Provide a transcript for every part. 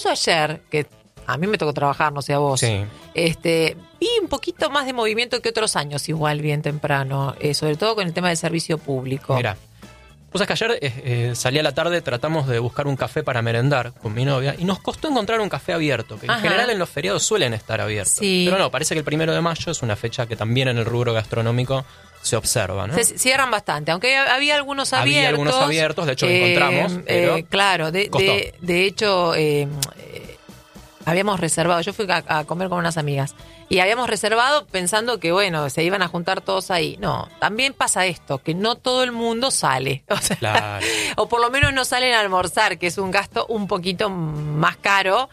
ayer, que a mí me tocó trabajar, no sé a vos, Sí. Vi un poquito más de movimiento que otros años, igual bien temprano, sobre todo con el tema del servicio público. Mira, pues es que ayer salí a la tarde, tratamos de buscar un café para merendar con mi novia y nos costó encontrar un café abierto, que en Ajá. general en los feriados suelen estar abiertos. Sí. Pero no, parece que el 1 de mayo es una fecha que también en el rubro gastronómico se observa, ¿no? Se cierran bastante, aunque había algunos abiertos. Había algunos abiertos, de hecho lo encontramos, pero claro, costó. de hecho, habíamos reservado, yo fui a comer con unas amigas, y habíamos reservado pensando que, bueno, se iban a juntar todos ahí. No, también pasa esto, que no todo el mundo sale. O sea, Claro. o por lo menos no salen a almorzar, que es un gasto un poquito más caro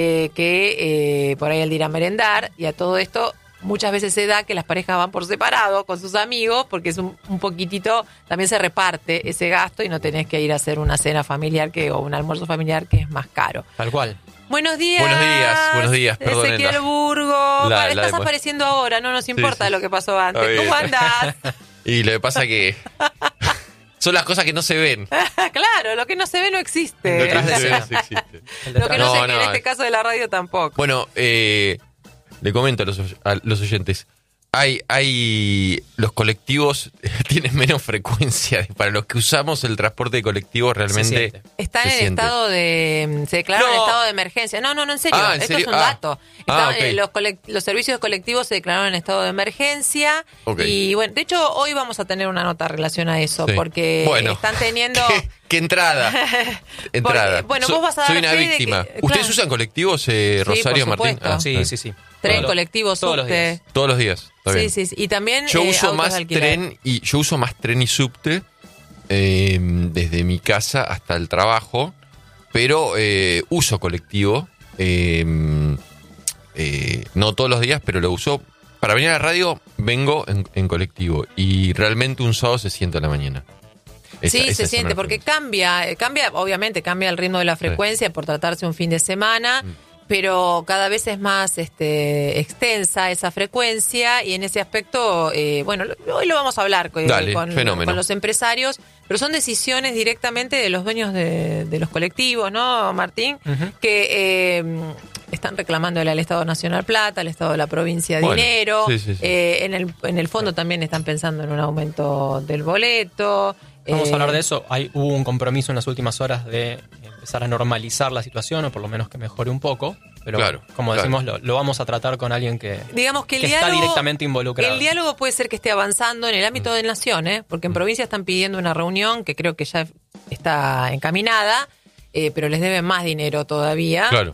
que por ahí el de ir a merendar. Y a todo esto, muchas veces se da que las parejas van por separado con sus amigos, porque es un poquitito, también se reparte ese gasto y no tenés que ir a hacer una cena familiar o un almuerzo familiar que es más caro. Tal cual. Buenos días. Buenos días, perdón. Ezequiel Burgo. la Estás demo- apareciendo ahora, no nos importa sí. lo que pasó antes. Está bien. ¿Cómo andás? Y lo que pasa que son las cosas que no se ven. Claro, lo que no se ve no existe. Detrás de No se ven, escena. sí existe. El Lo que no, No, sé, que no. en este caso de la radio tampoco. Bueno, le comento a los oyentes. Los colectivos tienen menos frecuencia. Para los que usamos el transporte colectivo realmente siente. Está se en el siente. estado se declaró en No. estado de emergencia. No, en serio. Ah, ¿en Esto serio? es un dato. Ok. Los servicios colectivos se declararon en estado de emergencia. Ok. Y bueno, de hecho, hoy vamos a tener una nota en relación a eso, Sí. porque Bueno. están teniendo. ¿Qué entrada? Entrada. Bueno, vos vas a dar Soy una fe de víctima. que- ¿Ustedes claro. usan colectivos, Rosario, por Martín? supuesto. Sí, sí, sí. Tren, Todos- colectivo, todos los subte. días. Todos los días. Está bien. Sí. Y también Yo uso autos más de alquiler. yo uso más tren y subte desde mi casa hasta el trabajo, pero uso colectivo. No todos los días, pero lo uso. Para venir a la radio vengo en colectivo y realmente un sábado se siente a la mañana. Sí, Esa se es siente, una porque diferencia. obviamente cambia el ritmo de la frecuencia por tratarse un fin de semana, pero cada vez es más extensa esa frecuencia y en ese aspecto, bueno, hoy lo vamos a hablar Dale, fenómeno. con los empresarios, pero son decisiones directamente de los dueños de los colectivos, ¿no, Martín? Ujú. Que están reclamándole al Estado Nacional plata, al Estado de la provincia Bueno, dinero, sí. en el fondo también están pensando en un aumento del boleto. Vamos a hablar de eso. Hubo un compromiso en las últimas horas de empezar a normalizar la situación, o por lo menos que mejore un poco. Pero Claro, como claro. decimos, lo vamos a tratar con alguien que, Digamos que el que diálogo, está directamente involucrado. El diálogo puede ser que esté avanzando en el ámbito de nación, porque en provincia están pidiendo una reunión que creo que ya está encaminada, pero les deben más dinero todavía. Claro.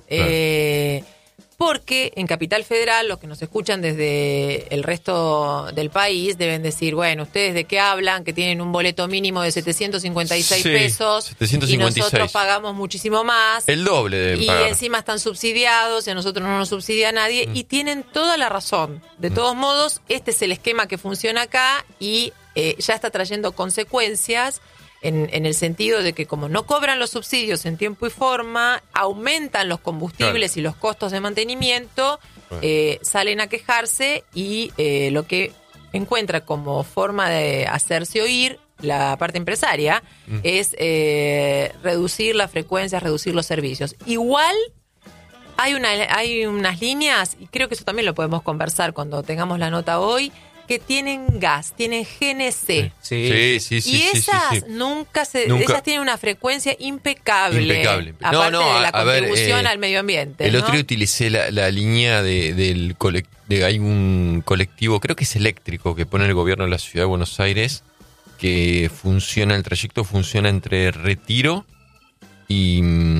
Porque en Capital Federal, los que nos escuchan desde el resto del país deben decir, bueno, ¿ustedes de qué hablan? Que tienen un boleto mínimo de 756 Sí, pesos 756. y nosotros pagamos muchísimo más. El doble deben Y pagar. encima están subsidiados y a nosotros no nos subsidia nadie y tienen toda la razón. De todos modos, este es el esquema que funciona acá y ya está trayendo consecuencias en el sentido de que como no cobran los subsidios en tiempo y forma, aumentan los combustibles y los costos de mantenimiento, salen a quejarse y lo que encuentra como forma de hacerse oír la parte empresaria es reducir las frecuencias, reducir los servicios. Igual hay unas líneas, y creo que eso también lo podemos conversar cuando tengamos la nota hoy, que tienen gas, tienen GNC. Sí. Sí. Y esas Nunca. ellas tienen una frecuencia impecable. Impecable. Aparte de la a ver, contribución al medio ambiente. El ¿no? otro día utilicé la línea del colectivo. Hay un colectivo, creo que es eléctrico, que pone el gobierno de la ciudad de Buenos Aires, que el trayecto funciona entre Retiro y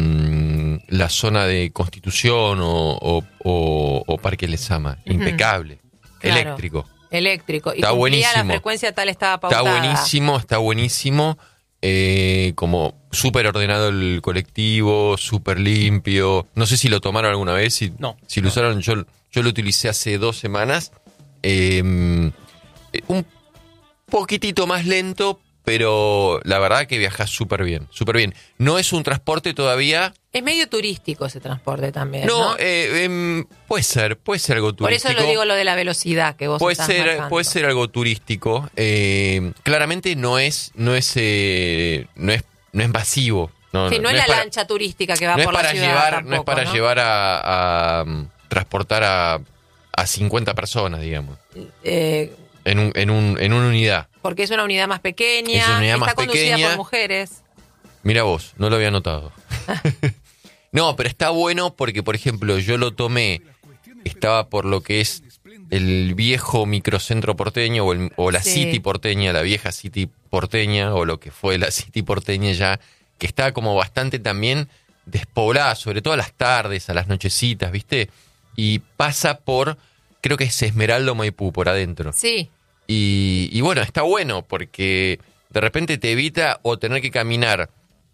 la zona de Constitución o Parque Lezama. Impecable. Claro. Eléctrico. Y Está cumplía la buenísimo. frecuencia tal estaba pautada. Está buenísimo. Como súper ordenado el colectivo, súper limpio. No sé si lo tomaron alguna vez. Si lo usaron, yo lo utilicé hace 2 semanas. Un poquitito más lento, pero la verdad que viajas súper bien. Súper bien. No es un transporte todavía. Es medio turístico ese transporte también, ¿no? Puede ser algo turístico. Por eso lo digo lo de la velocidad que vos estás marcando. Puede ser algo turístico. Claramente no es masivo. No, Sí, no es la para- lancha turística que va no es por la para ciudad llevar, tampoco, no es para ¿no? llevar a transportar a 50 personas, digamos, Eh, en una unidad. porque es una unidad más pequeña, Es una unidad está más conducida pequeña. por mujeres. Mira vos, no lo había notado. No, pero está bueno porque, por ejemplo, yo lo tomé, estaba por lo que es el viejo microcentro porteño o la Sí. City porteña, la vieja City porteña o lo que fue la City porteña ya, que está como bastante también despoblada, sobre todo a las tardes, a las nochecitas, ¿viste? Y pasa por, creo que es Esmeralda Maipú por adentro. Sí, Y bueno, está bueno porque de repente te evita o tener que caminar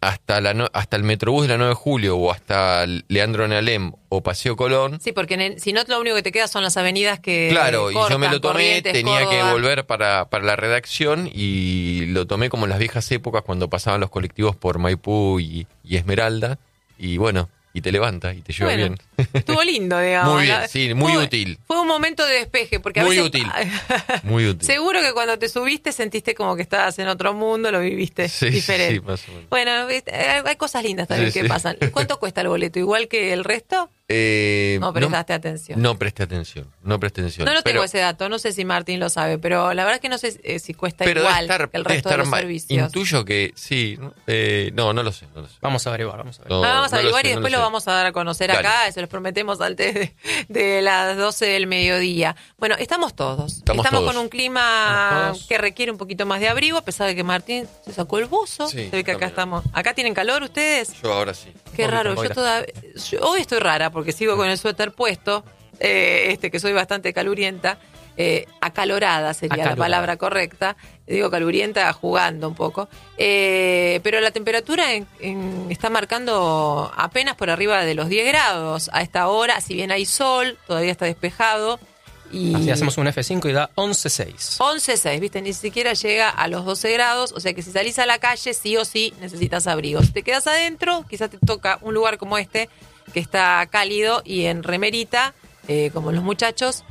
hasta el Metrobús de la 9 de Julio o hasta Leandro Nalem o Paseo Colón. sí, porque si no lo único que te queda son las avenidas que Claro, y yo me cortan, lo tomé, Corrientes, tenía que Córdoba. volver para la redacción y lo tomé como en las viejas épocas cuando pasaban los colectivos por Maipú y Esmeralda. Y bueno, y te levanta y te lleva Bueno, bien. estuvo lindo, digamos. Muy bien, sí, muy útil. Fue un momento de despeje, porque a Muy veces- útil. Muy útil. Seguro que cuando te subiste sentiste como que estabas en otro mundo, lo viviste Sí, diferente. sí, más o menos. Bueno, viste, hay cosas lindas también Sí, que sí. pasan. ¿Cuánto cuesta el boleto? ¿Igual que el resto? No prestaste atención. No presté atención, no presté atención. No, no tengo Pero- ese dato, no sé si Martín lo sabe, pero la verdad es que no sé si cuesta Pero igual debe estar, que el debe resto de estar los mal. servicios. Intuyo que sí. No lo sé. Vamos a averiguar. No, Vamos a no lo averiguar sé, y no después lo lo sé. vamos a dar a conocer Dale. acá, se los prometemos antes de las 12 del mediodía. Bueno, estamos todos. Estamos todos. con un clima Estamos todos. que requiere un poquito más de abrigo, a pesar de que Martín se sacó el buzo. Sí, Se ve que acá también. estamos. ¿Acá tienen calor ustedes? Yo ahora sí. Qué Poquito, raro, poquito. hoy estoy rara porque sigo con el suéter puesto, que soy bastante calurienta, acalorada sería la Acalorada. palabra correcta, digo calurienta jugando un poco, pero la temperatura está marcando apenas por arriba de los 10 grados a esta hora, si bien hay sol, todavía está despejado. Y Así hacemos un F5 y da 11.6. 11.6, ¿viste? Ni siquiera llega a los 12 grados, o sea que si salís a la calle, sí o sí necesitas abrigo. Si te quedas adentro, quizás te toca un lugar como este, que está cálido y en remerita, como los muchachos,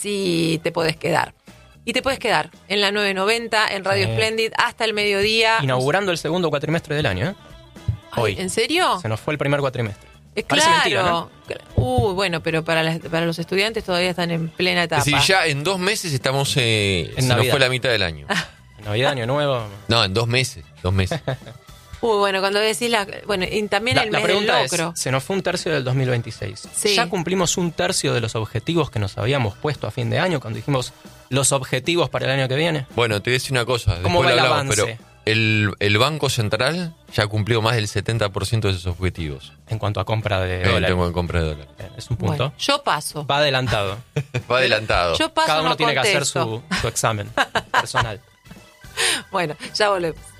así te podés quedar. Y te puedes quedar en la 990, en Radio Sí. Splendid, hasta el mediodía. Inaugurando el segundo cuatrimestre del año, ¿eh? Ay, Hoy. ¿en serio? Se nos fue el primer cuatrimestre. Claro. Parece mentira, ¿no? Bueno, pero para los estudiantes todavía están en plena etapa. Es decir, ya en 2 meses estamos. Se nos Navidad. fue la mitad del año. Navidad, Año Nuevo. No, en 2 meses. 2 meses. Bueno, cuando decís bueno, y también el La mes del pregunta es, locro. se nos fue un tercio del 2026. Sí. ¿Ya cumplimos un tercio de los objetivos que nos habíamos puesto a fin de año cuando dijimos los objetivos para el año que viene? Bueno, te voy a decir una cosa. ¿Cómo Después va lo el hablamos, avance? pero el Banco Central ya cumplió más del 70% de sus objetivos. En cuanto a compra de Tengo dólares. en compra de dólares. Es un punto. Bueno, yo paso. Va adelantado. Va adelantado. Yo paso, Cada uno no tiene que hacer contesto. su examen personal. Bueno, ya volvemos.